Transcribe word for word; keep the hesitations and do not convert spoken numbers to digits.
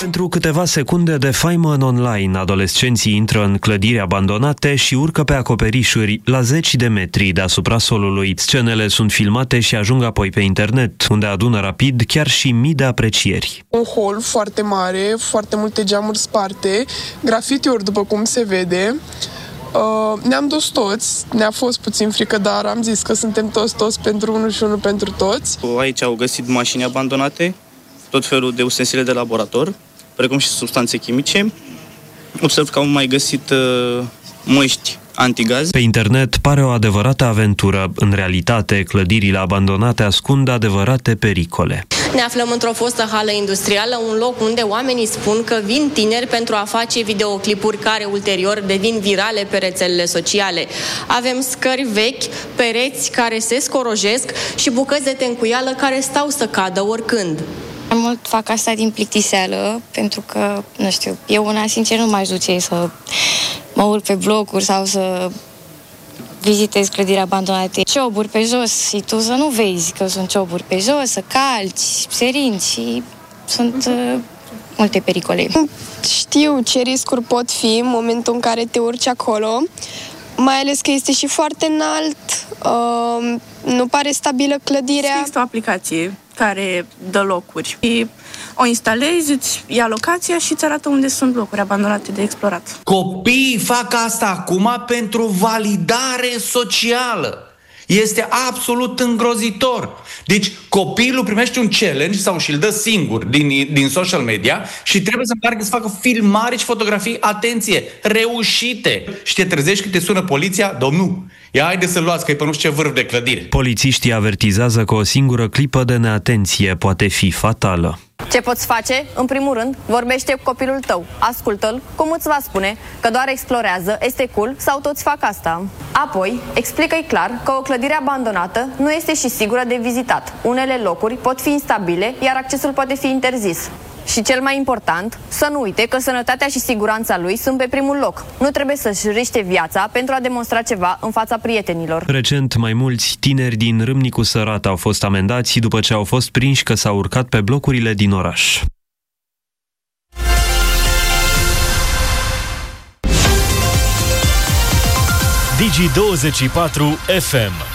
Pentru câteva secunde de faimă în online, adolescenții intră în clădiri abandonate și urcă pe acoperișuri la zeci de metri deasupra solului. Scenele sunt filmate și ajung apoi pe internet, unde adună rapid chiar și mii de aprecieri. Un hol foarte mare, foarte multe geamuri sparte, grafitiuri după cum se vede. Uh, ne-am dus toți, ne-a fost puțin frică, dar am zis că suntem toți, toți pentru unul și unul pentru toți. Aici au găsit mașini abandonate, tot felul de ustensile de laborator, precum și substanțe chimice. Observ că au mai găsit uh, măști antigaz. Pe internet pare o adevărată aventură. În realitate, clădirile abandonate ascund adevărate pericole. Ne aflăm într-o fostă hală industrială, un loc unde oamenii spun că vin tineri pentru a face videoclipuri care ulterior devin virale pe rețelele sociale. Avem scări vechi, pereți care se scorojesc și bucăți de tencuială care stau să cadă oricând. Mai mult fac asta din plictiseală, pentru că, nu știu, eu una, sincer, nu m-aș duce să mă urc pe blocuri sau să vizitez clădiri abandonate. Cioburi pe jos și tu să nu vezi că sunt cioburi pe jos, să calci, serinți și sunt uh, multe pericole. Știu ce riscuri pot fi în momentul în care te urci acolo, mai ales că este și foarte înalt, uh, nu pare stabilă clădirea. Există o aplicație care dă locuri. Și o instalezi, îți ia locația și îți arată unde sunt locuri abandonate de explorat. Copiii fac asta acum pentru validare socială. Este absolut îngrozitor. Deci copilul primește un challenge sau și-l dă singur din, din social media și trebuie să meargă să facă filmare și fotografii, atenție, reușite. Și te trezești când te sună poliția, domnul, ia haide să luați că e pe nu știu ce vârf de clădire. Polițiștii avertizează că o singură clipă de neatenție poate fi fatală. Ce poți face? În primul rând, vorbește cu copilul tău, ascultă-l, cum îți va spune că doar explorează, este cool sau toți fac asta. Apoi, explică-i clar că o clădire abandonată nu este și sigură de vizitat. Unele locuri pot fi instabile, iar accesul poate fi interzis. Și cel mai important, să nu uite că sănătatea și siguranța lui sunt pe primul loc. Nu trebuie să-și riște viața pentru a demonstra ceva în fața prietenilor. Recent, mai mulți tineri din Râmnicu Sărat au fost amendați după ce au fost prinși că s-au urcat pe blocurile din oraș. Digi douăzeci și patru F M